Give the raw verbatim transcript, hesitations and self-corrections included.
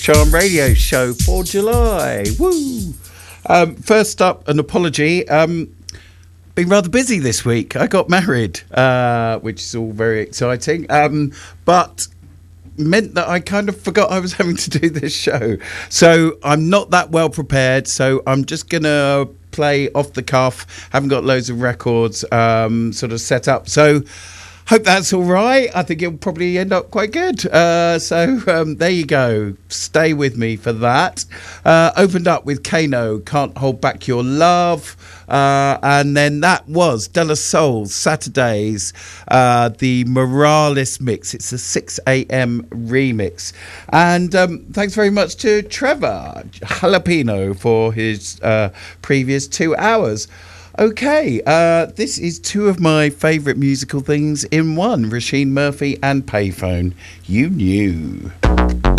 Charm Radio Show for July. Woo! Um, first up, an apology. Um, been rather busy this week. I got married, uh, which is all very exciting. Um, but meant that I kind of forgot I was having to do this show. So I'm not that well prepared. So I'm just going to play off the cuff. Haven't got loads of records um, sort of set up. So hope that's all right. I think it'll probably end up quite good. Uh, so um, there you go. Stay with me for that. Uh, opened up with Kano, Can't Hold Back Your Love. Uh, and then that was Della Soul, Saturdays, uh, the Morales mix. It's a six a.m. remix. And um, thanks very much to Trevor Jalapeno for his uh, previous two hours. Okay, uh, this is two of my favourite musical things in one, Roisin Murphy and Payphone. You knew.